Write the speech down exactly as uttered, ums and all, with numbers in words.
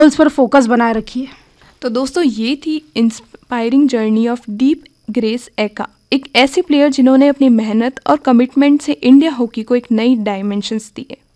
Goals पर focus बनाए रखिए। तो दोस्तों ये थी inspiring journey of Deep grace एका, एक ऐसी प्लेयर जिन्होंने अपनी मेहनत और कमिटमेंट से इंडिया हॉकी को एक नई डायमेंशंस दी है।